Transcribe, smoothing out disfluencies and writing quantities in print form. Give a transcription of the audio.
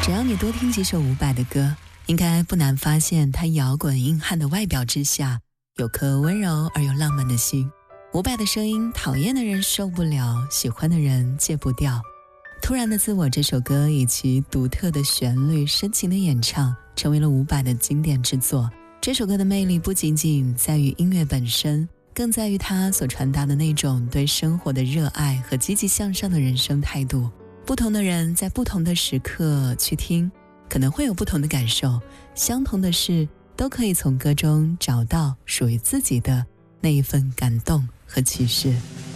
只要你多听几首伍佰的歌，应该不难发现他摇滚硬汉的外表之下有颗温柔而又浪漫的心。伍佰的声音，讨厌的人受不了，喜欢的人戒不掉。突然的自我这首歌以其独特的旋律、深情的演唱，成为了伍佰的经典之作。这首歌的魅力不仅仅在于音乐本身，更在于它所传达的那种对生活的热爱和积极向上的人生态度。不同的人在不同的时刻去听，可能会有不同的感受，相同的事都可以从歌中找到属于自己的那一份感动和启示。